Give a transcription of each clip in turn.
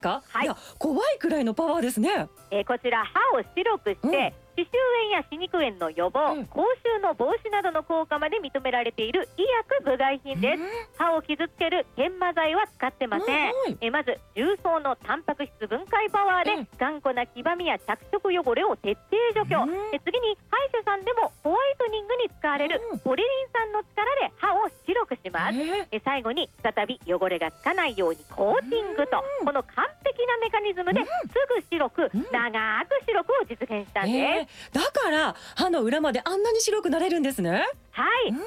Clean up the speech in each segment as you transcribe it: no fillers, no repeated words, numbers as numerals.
か？ はい、 いや怖いくらいのパワーですね。 こちら歯を白くして、歯周炎や歯肉炎の予防、口臭の防止などの効果まで認められている医薬部外品です。歯を傷つける研磨剤は使ってません。まず重曹のタンパク質分解パワーで頑固な黄ばみや着色汚れを徹底除去。次に歯医者さんでもホワイトニングに使われるポリリン酸の力で歯を白くします。最後に再び汚れがつかないようにコーティングと、この完璧なメカニズムですぐ白く、長く白くを実現したんです。 だから歯の裏まであんなに白くなれるんですね。 はい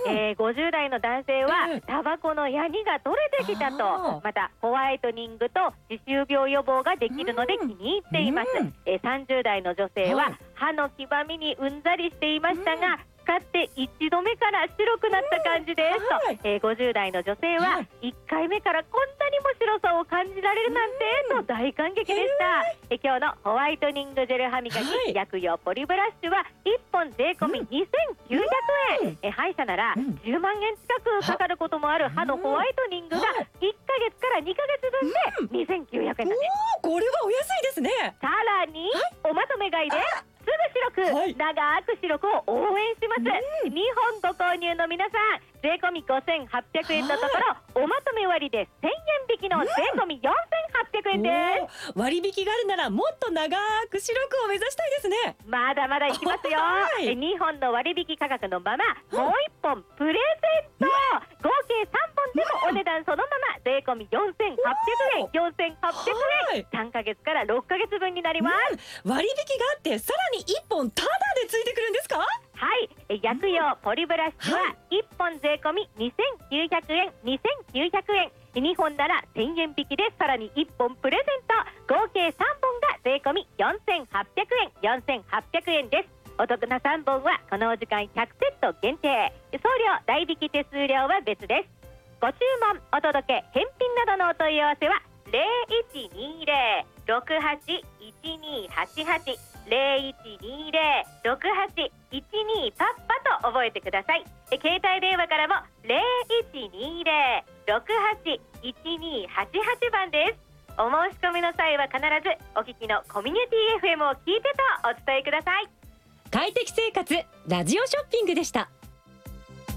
、50代の男性はタバコのヤニが取れてきたと、またホワイトニングと歯周病予防ができるので気に入っています。30代の女性は歯の黄ばみにうんざりしていましたが、使って1度目から白くなった感じですと、50代の女性は1回目からこんなにも白さを感じられるなんてと大感激でした。今日のホワイトニングジェル歯磨き、薬用ポリブラッシュは1本税込み2900円、歯医者なら10万円近くかかることもある歯のホワイトニングが1ヶ月から2ヶ月分で2900円なんです。 これはお安いですね。 さらにおまとめ買いですぐ白く、長く白くを応援します。2本ご購入の皆さん、税込み5800円のところ、おまとめ割で1000円引きの税込み4800円です。 割引があるならもっと長く白くを目指したいですね。 まだまだいきますよ。2本の割引価格のまま、もう1本プレゼント、合計3本でもお値段そのまま税込み4800円、4800円、3ヶ月から6ヶ月分になります。 割引があってさらに1本タダでついてくるんですか？ はい、薬用ポリブラシは1本税込み2900円、2900円、2本なら1000円引きでさらに1本プレゼント、合計3本が税込み4800円、4800円です。お得な3本はこのお時間100セット限定、送料代引き手数料は別です。ご注文、お届け、返品などのお問い合わせは0120-681288 0120-6812パッパと覚えてください。携帯電話からも0120-681288番です。お申し込みの際は必ずお聞きのコミュニティ FM を聞いてとお伝えください。 快適生活ラジオショッピングでした。